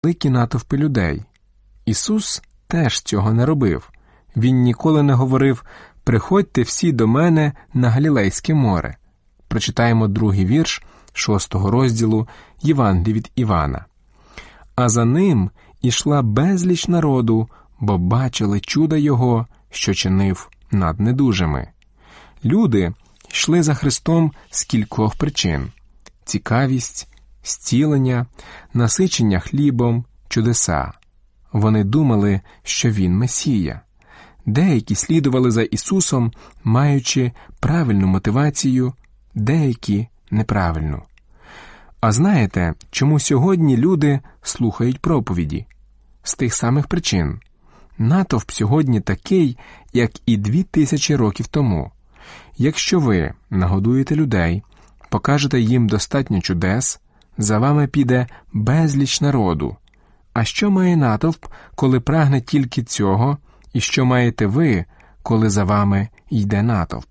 великі натовпи людей. Ісус теж цього не робив. Він ніколи не говорив: «Приходьте всі до мене на Галілейське море». Прочитаємо 2-й вірш 6-го розділу Євангелія від Івана. А за ним ішла безліч народу, бо бачили чуда його, що чинив над недужими. Люди йшли за Христом з кількох причин: цікавість, зцілення, насичення хлібом, чудеса. Вони думали, що Він Месія. Деякі слідували за Ісусом, маючи правильну мотивацію, деякі – неправильну. А знаєте, чому сьогодні люди слухають проповіді? З тих самих причин. Натовп сьогодні такий, як і 2000 років тому. Якщо ви нагодуєте людей, покажете їм достатньо чудес, за вами піде безліч народу. А що має натовп, коли прагне тільки цього, і що маєте ви, коли за вами йде натовп?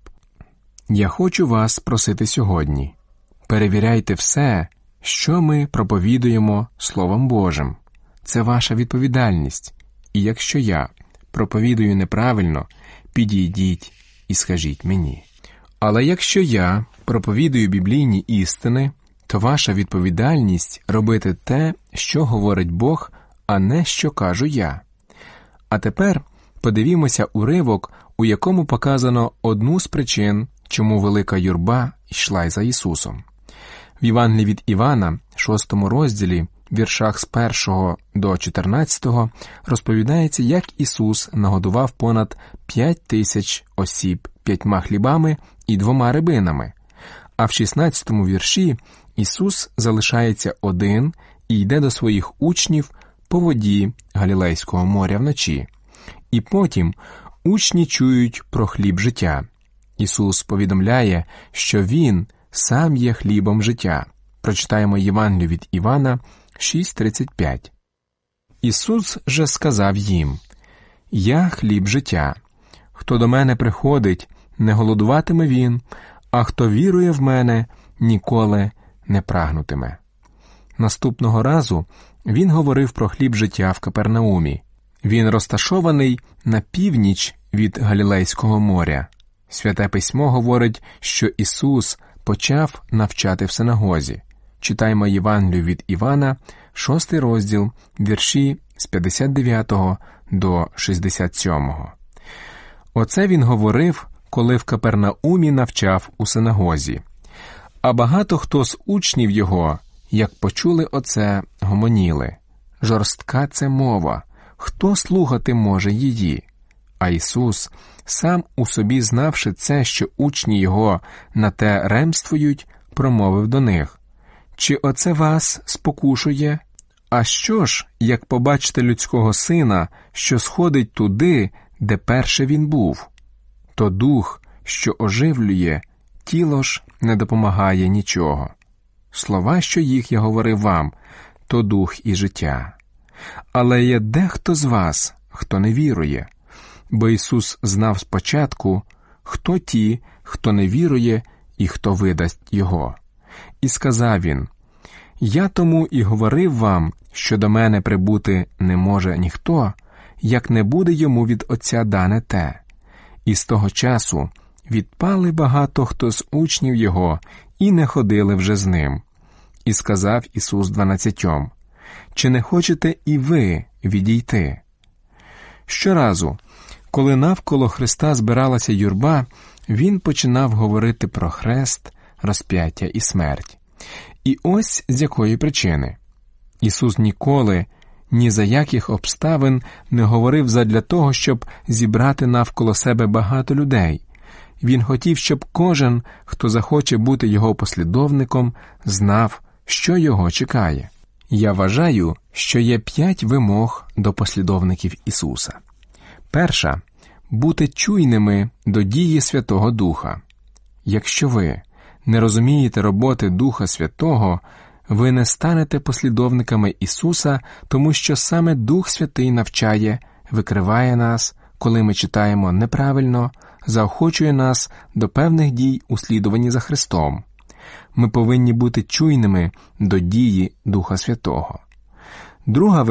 Я хочу вас просити сьогодні: перевіряйте все, що ми проповідуємо Словом Божим. Це ваша відповідальність. І якщо я проповідую неправильно, підійдіть і скажіть мені. Але якщо я проповідую біблійні істини, то ваша відповідальність робити те, що говорить Бог, а не що кажу я. А тепер подивімося уривок, у якому показано одну з причин, чому велика юрба йшла за Ісусом. В Євангелії від Івана, 6 розділі, віршах з 1 до 14, розповідається, як Ісус нагодував понад 5000 осіб 5 хлібами і 2 рибинами. А в 16 вірші Ісус залишається один і йде до своїх учнів по воді Галілейського моря вночі. І потім учні чують про хліб життя. Ісус повідомляє, що Він сам є хлібом життя. Прочитаємо Євангелію від Івана 6:35. Ісус же сказав їм: «Я хліб життя. Хто до мене приходить, не голодуватиме він, а хто вірує в мене, ніколи не прагнутиме». Наступного разу Він говорив про хліб життя в Капернаумі. Він розташований на північ від Галілейського моря. Святе Письмо говорить, що Ісус почав навчати в синагозі. Читаємо Євангелію від Івана, 6 розділ, вірші з 59 до 67. Оце Він говорив, коли в Капернаумі навчав у синагозі. А багато хто з учнів Його, як почули оце, гомоніли: «Жорстка це мова, хто слухати може її?» А Ісус, сам у собі знавши це, що учні Його на те ремствують, промовив до них: «Чи оце вас спокушує? А що ж, як побачите людського сина, що сходить туди, де перше він був? То дух, що оживлює, тіло ж не допомагає нічого. Слова, що їх я говорив вам, то дух і життя. Але є дехто з вас, хто не вірує». Бо Ісус знав спочатку, хто ті, хто не вірує і хто видасть Його. І сказав Він: «Я тому і говорив вам, що до мене прибути не може ніхто, як не буде йому від Отця дане те». І з того часу відпали багато хто з учнів Його і не ходили вже з Ним. І сказав Ісус 12: «Чи не хочете і ви відійти?» Щоразу, коли навколо Христа збиралася юрба, Він починав говорити про хрест, розп'яття і смерть. І ось з якої причини. Ісус ніколи, ні за яких обставин не говорив задля того, щоб зібрати навколо себе багато людей. Він хотів, щоб кожен, хто захоче бути Його послідовником, знав, що його чекає. Я вважаю, що є 5 вимог до послідовників Ісуса. Перша – бути чуйними до дії Святого Духа. Якщо ви не розумієте роботи Духа Святого, ви не станете послідовниками Ісуса, тому що саме Дух Святий навчає, викриває нас, коли ми читаємо неправильно, заохочує нас до певних дій у слідуванні за Христом. Ми повинні бути чуйними до дії Духа Святого. Друга